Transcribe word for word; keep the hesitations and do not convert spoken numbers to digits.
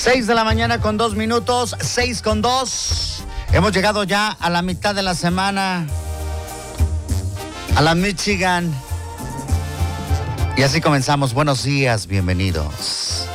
Seis de la mañana con dos minutos, seis con dos. Hemos llegado ya a la mitad de la semana, a la Michigan. Y así comenzamos. Buenos días, bienvenidos.